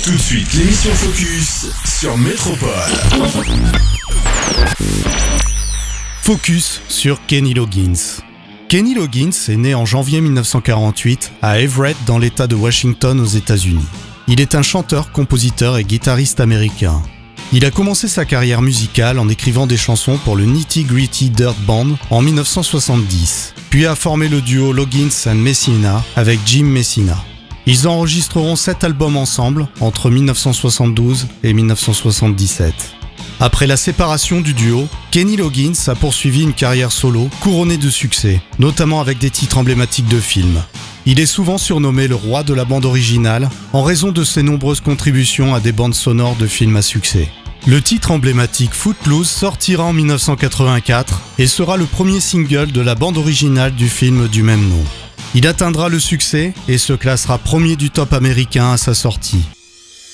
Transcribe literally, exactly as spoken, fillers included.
Tout de suite, l'émission Focus sur Métropole. Focus sur Kenny Loggins. Kenny Loggins est né en janvier mille neuf cent quarante-huit à Everett dans l'État de Washington aux États-Unis. Il est un chanteur, compositeur et guitariste américain. Il a commencé sa carrière musicale en écrivant des chansons pour le Nitty Gritty Dirt Band en mille neuf cent soixante-dix, puis a formé le duo Loggins and Messina avec Jim Messina. Ils enregistreront sept albums ensemble entre mille neuf cent soixante-douze et mille neuf cent soixante-dix-sept. Après la séparation du duo, Kenny Loggins a poursuivi une carrière solo couronnée de succès, notamment avec des titres emblématiques de films. Il est souvent surnommé le roi de la bande originale en raison de ses nombreuses contributions à des bandes sonores de films à succès. Le titre emblématique Footloose sortira en mille neuf cent quatre-vingt-quatre et sera le premier single de la bande originale du film du même nom. Il atteindra le succès et se classera premier du top américain à sa sortie.